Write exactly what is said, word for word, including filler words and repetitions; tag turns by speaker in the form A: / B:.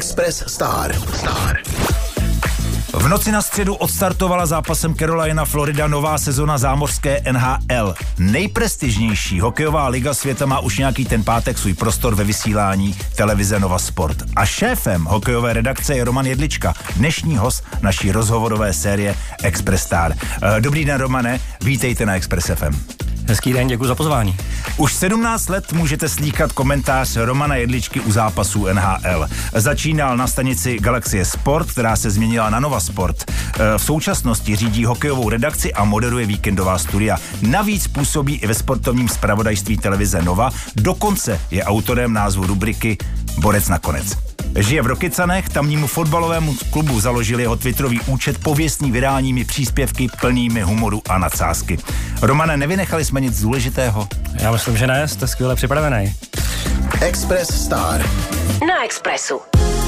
A: Express Star. Star.
B: V noci na středu odstartovala zápasem Carolina Florida nová sezona zámořské N H L. Nejprestižnější hokejová liga světa má už nějaký ten pátek svůj prostor ve vysílání televize Nova Sport. A šéfem hokejové redakce je Roman Jedlička, dnešní host naší rozhovorové série Express Star. Dobrý den, Romane, vítejte na Express F M.
C: Hezký den, děkuji za pozvání.
B: Už sedmnáct let můžete slíkat komentář Romana Jedličky u zápasů N H L. Začínal na stanici Galaxie Sport, která se změnila na Nova Sport. V současnosti řídí hokejovou redakci a moderuje víkendová studia. Navíc působí i ve sportovním zpravodajství televize Nova, dokonce je autorem názvu rubriky Borec nakonec. Žije v Rokycanech, tamnímu fotbalovému klubu založil jeho twitterový účet pověstný vydání příspěvky plnými humoru a nadsázky. Romane, nevynechali jsme nic důležitého?
C: Já myslím, že ne, jste skvěle připravený.
A: Express Star.
D: Na Expressu.